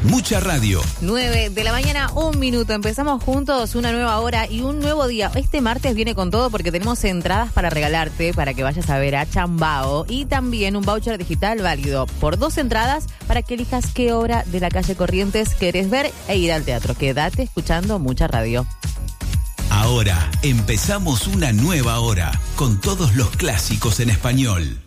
Mucha Radio. 9 de la mañana, 1 minuto. Empezamos juntos una nueva hora y un nuevo día. Este martes viene con todo porque tenemos entradas para regalarte para que vayas a ver a Chambao y también un voucher digital válido por 2 entradas para que elijas qué obra de la calle Corrientes querés ver e ir al teatro. Quédate escuchando Mucha Radio. Ahora empezamos una nueva hora con todos los clásicos en español.